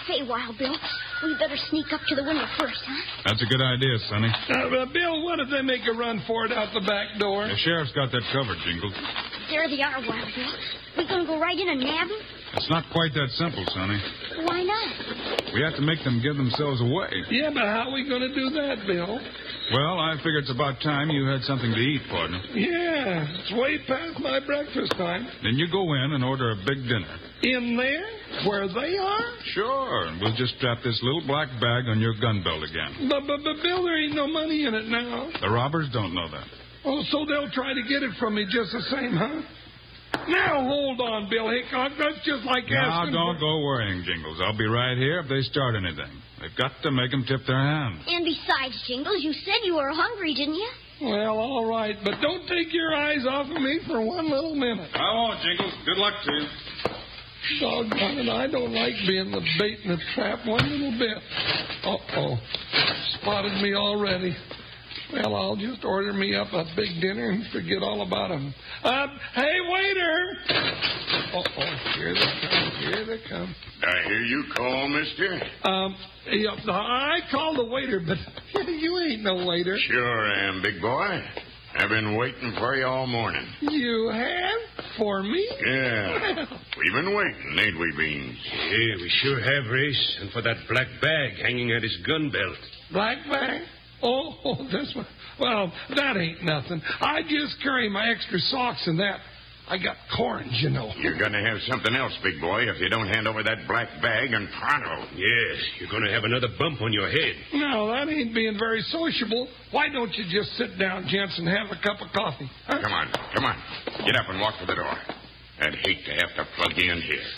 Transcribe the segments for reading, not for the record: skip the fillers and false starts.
Say, Wild Bill, we better sneak up to the window first, huh? That's a good idea, Sonny. Bill, what if they make a run for it out the back door? The sheriff's got that covered, Jingles. There they are, Wild Bill. We gonna go right in and nab them? It's not quite that simple, Sonny. Why not? We have to make them give themselves away. Yeah, but how are we going to do that, Bill? Well, I figure it's about time you had something to eat, partner. Yeah, it's way past my breakfast time. Then you go in and order a big dinner. In there? Where they are? Sure. We'll just strap this little black bag on your gun belt again. But, Bill, there ain't no money in it now. The robbers don't know that. Oh, so they'll try to get it from me just the same, huh? Now, hold on, Bill Hickok. That's just like asking... Now, don't go worrying, Jingles. I'll be right here if they start anything. They've got to make them tip their hand. And besides, Jingles, you said you were hungry, didn't you? Well, all right, but don't take your eyes off of me for one little minute. I won't, Jingles. Good luck to you. Doggone it, I don't like being the bait in the trap one little bit. Uh-oh. Spotted me already. Well, I'll just order me up a big dinner and forget all about him. Hey, waiter! Uh-oh, here they come. I hear you call, mister. Yeah, I called the waiter, but you ain't no waiter. Sure am, big boy. I've been waiting for you all morning. You have? For me? Yeah. We've been waiting, ain't we, Beans? Yeah, we sure have, Race. And for that black bag hanging at his gun belt. Black bag? Oh, this one. Well, that ain't nothing. I just carry my extra socks and that. I got corns, you know. You're going to have something else, big boy, if you don't hand over that black bag and pronto. Yes, you're going to have another bump on your head. No, that ain't being very sociable. Why don't you just sit down, gents, and have a cup of coffee? Huh? Come on. Get up and walk to the door. I'd hate to have to plug you in here.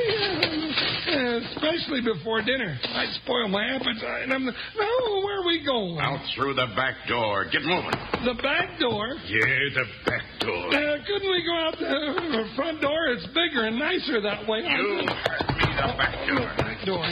Especially before dinner. I'd spoil my appetite. No, where are we going? Out through the back door. Get moving. The back door? Yeah, the back door. Couldn't we go out the front door? It's bigger and nicer that way. You heard me, the back door. Back door.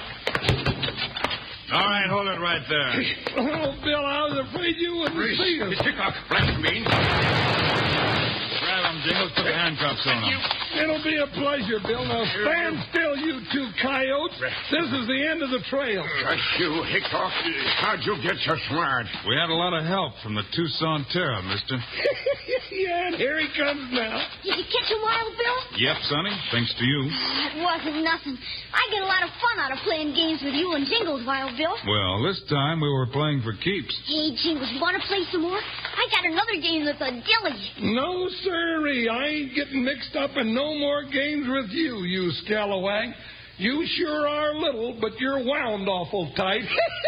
All right, hold it right there. Oh, Bill, I was afraid you wouldn't see us. Hickok, black beans. Grab them, Jingles. Put the handcuffs on them. It'll be a pleasure, Bill. Now stand still, you two coyotes. This is the end of the trail. You, Hickok. How'd you get so smart? We had a lot of help from the Tucson Terra, mister. Yeah, and here he comes now. Did you catch him, Wild Bill? Yep, Sonny. Thanks to you. It wasn't nothing. I get a lot of fun out of playing games with you and Jingles, Wild Bill. Well, this time we were playing for keeps. Hey, Jingles, you want to play some more? I got another game that's a dilly. No, sirree. I ain't getting mixed up in no more games with you, you scalawag. You sure are little, but you're wound awful tight.